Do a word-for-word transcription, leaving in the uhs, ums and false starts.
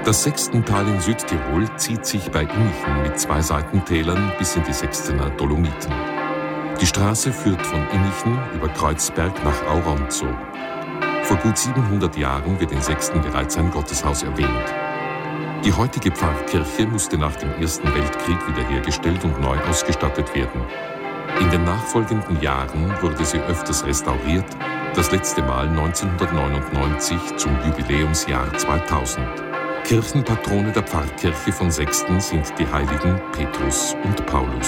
Das Sechstental in Südtirol zieht sich bei Innichen mit zwei Seitentälern bis in die Sechstener Dolomiten. Die Straße führt von Innichen über Kreuzberg nach Auronzo. Vor gut siebenhundert Jahren wird in Sechsten bereits ein Gotteshaus erwähnt. Die heutige Pfarrkirche musste nach dem Ersten Weltkrieg wiederhergestellt und neu ausgestattet werden. In den nachfolgenden Jahren wurde sie öfters restauriert, das letzte Mal neunzehnhundertneunundneunzig zum Jubiläumsjahr zweitausend. Kirchenpatrone der Pfarrkirche von Sechsten sind die Heiligen Petrus und Paulus.